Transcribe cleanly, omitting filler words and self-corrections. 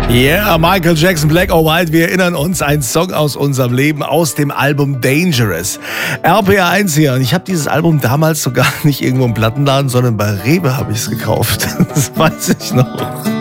Yeah, Michael Jackson, Black or White, wir erinnern uns, ein Song aus unserem Leben, aus dem Album Dangerous. RPR1 hier, und ich habe dieses Album damals sogar nicht irgendwo im Plattenladen, sondern bei Rewe habe ich es gekauft. Das weiß ich noch.